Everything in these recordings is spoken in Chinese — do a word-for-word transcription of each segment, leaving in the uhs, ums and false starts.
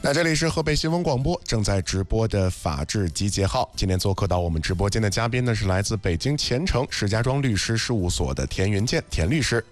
那这里是河北新闻广播正在直播的法治集结号。今天做客到我们直播间的嘉宾呢，是来自北京前程石家庄律师事务所的田云健田律师。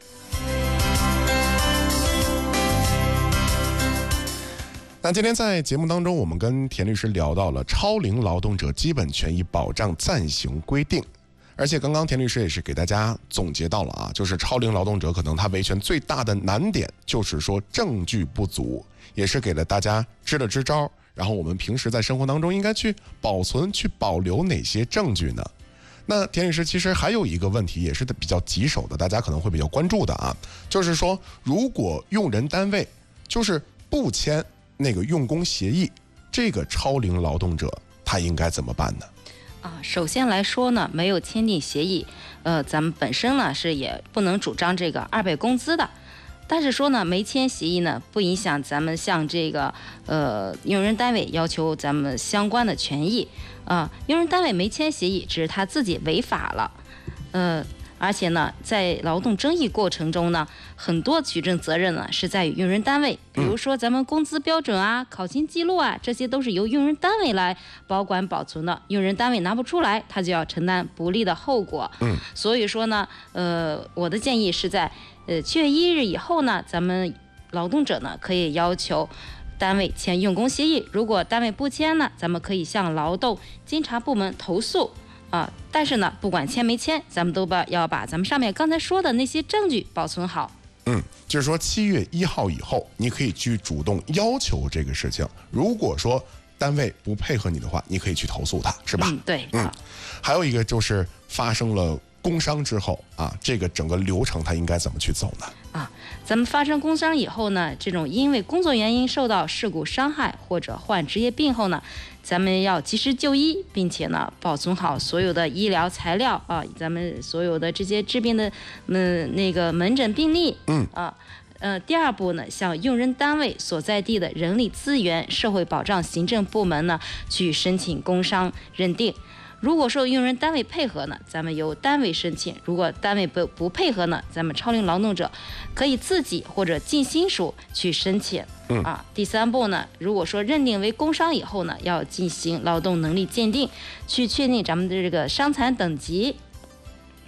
那今天在节目当中，我们跟田律师聊到了超龄劳动者基本权益保障暂行规定。而且刚刚田律师也是给大家总结到了啊，就是超龄劳动者可能他维权最大的难点就是说证据不足，也是给了大家支了支招。然后我们平时在生活当中应该去保存、去保留哪些证据呢？那田律师其实还有一个问题也是比较棘手的，大家可能会比较关注的啊，就是说如果用人单位就是不签那个用工协议，这个超龄劳动者他应该怎么办呢？ 啊，首先来说呢，没有签订协议，呃，咱们本身呢是也不能主张这个二倍工资的。但是说呢，没签协议呢，不影响咱们向这个呃用人单位要求咱们相关的权益啊、呃。用人单位没签协议，只是他自己违法了，呃。而且呢，在劳动争议过程中呢，很多举证责任呢是在于用人单位，比如说咱们工资标准啊、考勤记录啊，这些都是由用人单位来保管保存的。用人单位拿不出来，他就要承担不利的后果。嗯，所以说呢，呃，我的建议是在呃七月一日以后呢，咱们劳动者呢可以要求单位签用工协议。如果单位不签呢，咱们可以向劳动监察部门投诉。啊、呃，但是呢，不管签没签，咱们都把要把咱们上面刚才说的那些证据保存好。 嗯，就是说七月一号以后，你可以去主动要求这个事情。如果说单位不配合你的话，你可以去投诉他，是吧？ 嗯，对。 嗯，还有一个就是发生了工伤之后啊，这个整个流程它应该怎么去走呢？ 啊，咱们发生工伤以后呢，这种因为工作原因受到事故伤害或者患职业病后呢，咱们要及时就医，并且呢保存好所有的医疗材料啊，咱们所有的这些治病的嗯那个门诊病历，嗯啊。呃，第二步呢，向用人单位所在地的人力资源社会保障行政部门呢去申请工伤认定。如果说用人单位配合呢，咱们由单位申请；如果单位不不配合呢，咱们超龄劳动者可以自己或者近亲属去申请。嗯啊，第三步呢，如果说认定为工伤以后呢，要进行劳动能力鉴定，去确定咱们的这个伤残等级